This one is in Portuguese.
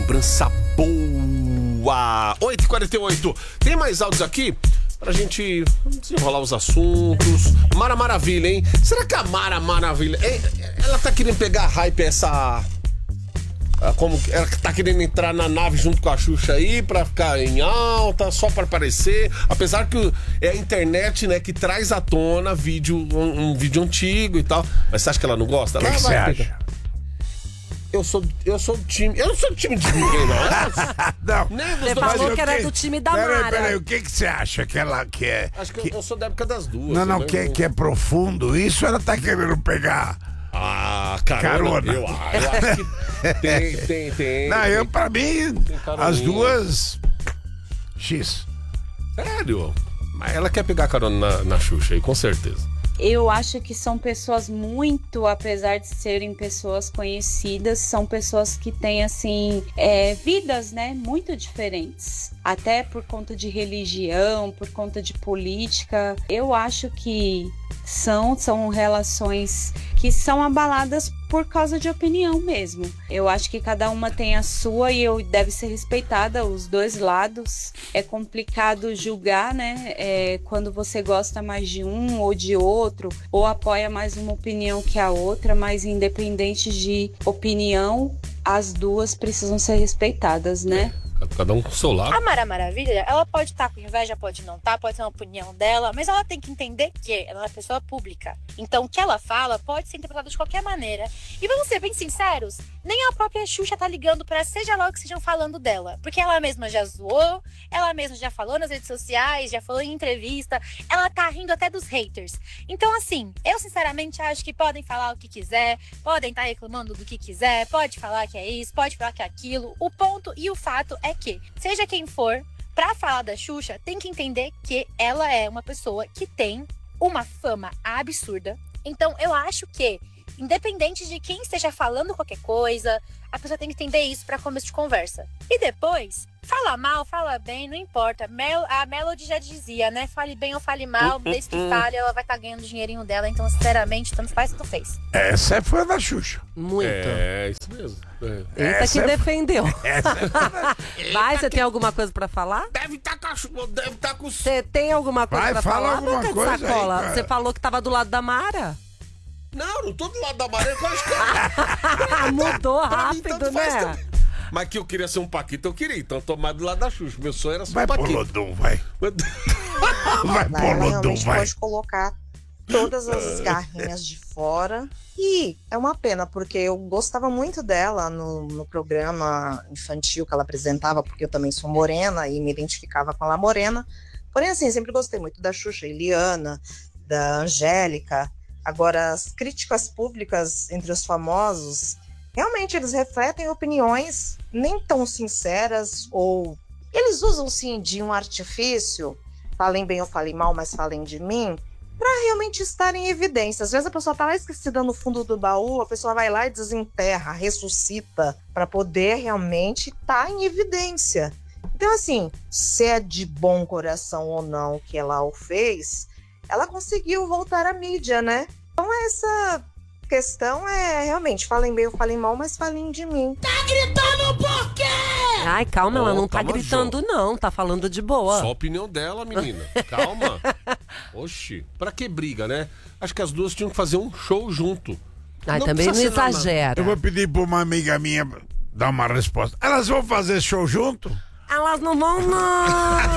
lembrança boa. 8h48. Tem mais áudios aqui? Pra gente desenrolar os assuntos. Mara Maravilha, hein? Será que a Mara Maravilha... ela tá querendo pegar hype essa... Como ela tá querendo entrar na nave junto com a Xuxa aí pra ficar em alta, só pra aparecer. Apesar que é a internet, né, que traz à tona um vídeo antigo e tal. Mas você acha que ela não gosta? O que você acha? Eu sou do time. Eu não sou do time de ninguém, não. Não. Você falou que era do time da Mara. Peraí, o que você acha que ela quer? Acho que eu sou da época das duas. Não, que é profundo isso, ela tá querendo pegar. Carona. Eu acho que tem. Não, pra mim, as duas. X. Sério? Mas ela quer pegar carona na Xuxa aí, com certeza. Eu acho que são pessoas muito, apesar de serem pessoas conhecidas, são pessoas que têm, assim, vidas, né, muito diferentes. Até por conta de religião, por conta de política. Eu acho que são relações que são abaladas por causa de opinião mesmo. Eu acho que cada uma tem a sua e deve ser respeitada os dois lados. É complicado julgar, né? Quando você gosta mais de um ou de outro, ou apoia mais uma opinião que a outra, mas independente de opinião, as duas precisam ser respeitadas, né? Cada um com o seu lado. A Mara Maravilha, ela pode estar com inveja, pode não estar, pode ter uma opinião dela, mas ela tem que entender que ela é uma pessoa pública. Então, o que ela fala pode ser interpretado de qualquer maneira. E vamos ser bem sinceros, nem a própria Xuxa tá ligando pra seja lá o que estejam falando dela. Porque ela mesma já zoou, ela mesma já falou nas redes sociais, já falou em entrevista, ela tá rindo até dos haters. Então, assim, eu sinceramente acho que podem falar o que quiser, podem estar reclamando do que quiser, pode falar que é isso, pode falar que é aquilo. O ponto e o fato é que, seja quem for, pra falar da Xuxa, tem que entender que ela é uma pessoa que tem uma fama absurda. Então, eu acho que, independente de quem esteja falando qualquer coisa, a pessoa tem que entender isso para começo de conversa. E depois, fala mal, fala bem, não importa. A Melody já dizia, né? Fale bem ou fale mal, desde que fale, ela vai estar ganhando o dinheirinho dela. Então, sinceramente, tanto faz, tanto fez. Essa é fã da Xuxa. Muito. É, isso mesmo. Eita que defendeu. Vai, você tem alguma coisa pra falar? Deve estar com... Você tem alguma coisa pra fala falar, alguma boca de coisa sacola? aí, Você falou que tava do lado da Mara. Não tô do lado da Maria. Mudou rápido, né? Mas que eu queria ser um Paquito, eu queria. Então eu tô mais do lado da Xuxa. Meu sonho era ser Vai um pro Paquito. Lodum, vai. Vai pro Ela Lodum, realmente vai. pode colocar todas as garrinhas de fora. E é uma pena, porque eu gostava muito dela no programa infantil que ela apresentava, porque eu também sou morena e me identificava com ela morena. Porém, assim, sempre gostei muito da Xuxa, Eliana, da Angélica. Agora, as críticas públicas entre os famosos, realmente eles refletem opiniões nem tão sinceras, ou eles usam sim de um artifício, falem bem ou falem mal, mas falem de mim, para realmente estar em evidência. Às vezes a pessoa tá lá esquecida no fundo do baú, a pessoa vai lá e desenterra, ressuscita, para poder realmente estar em evidência. Então, assim, se é de bom coração ou não que ela o fez, ela conseguiu voltar à mídia, né? Então essa questão é realmente, falem bem ou falem mal, mas falem de mim. Tá gritando por quê? Ai, calma, ela não tá calma, gritando não, tá falando de boa. Só a opinião dela, menina. Calma. Oxi, pra que briga, né? Acho que as duas tinham que fazer um show junto. Ai, também não precisa ser exagera. Eu vou pedir pra uma amiga minha dar uma resposta. Elas vão fazer show junto? Elas não vão, não.